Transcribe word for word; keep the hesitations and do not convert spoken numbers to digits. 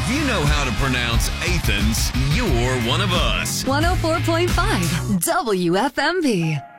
If you know how to pronounce Athens, you're one of us. one oh four point five W F M V.